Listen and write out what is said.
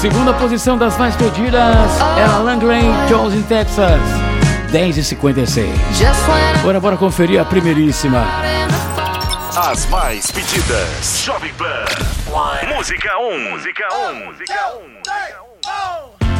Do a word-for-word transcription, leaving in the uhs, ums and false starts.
Segunda posição das mais pedidas era Langren, Jones in Texas, dez e cinquenta e seis. Bora, bora conferir a primeiríssima. As mais pedidas. Jovem Pan. Música um. Música um. Música um.